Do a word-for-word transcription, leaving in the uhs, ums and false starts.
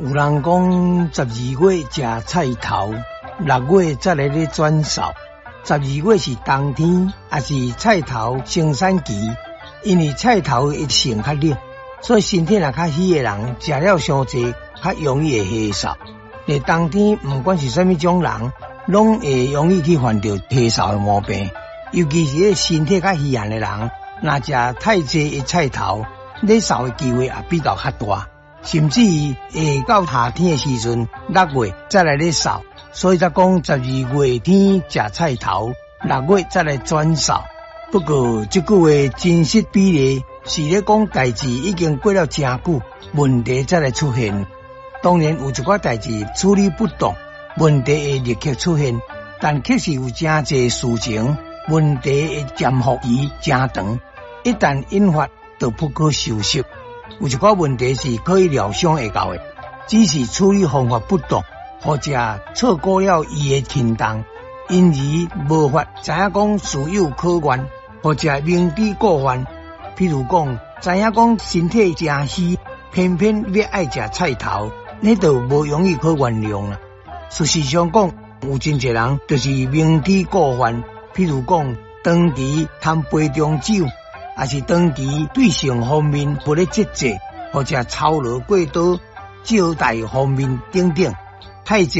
有人讲十二月食菜头，六月才来咧转扫。十二月是冬天，也是菜头生产期，因为菜头会性较冷，所以身体若较虚的人食了伤济，较容易会下扫。在冬天，不管是什么种人，拢会容易去患到下扫的毛病。尤其是咧身体较虚寒的人，若食太济的菜头，咧扫的机会也比较较大。甚至会到夏天的时阵，六月再来咧扫，所以才讲十二月天食菜头，六月再来转扫。不过这句话真实比例是咧讲代志已经过了真久，问题才来出现。当然有一寡代志处理不当，问题会立刻出现，但确实有真侪事情，问题会潜伏于真长，一旦引发就不可收拾。有一寡问题是可以疗伤会到的，只是处理方法不当，或者错过了伊的轻重，因而无法知影讲事有可原，或者明知故犯。譬如讲，知影讲身体真虚，偏偏要爱食菜头，那就无容易可原谅啦。事实上讲，有真侪人就是明知故犯，譬如讲长期贪杯中酒。也是长期对性方面不咧节制，或者操劳过多、招待方面等等，太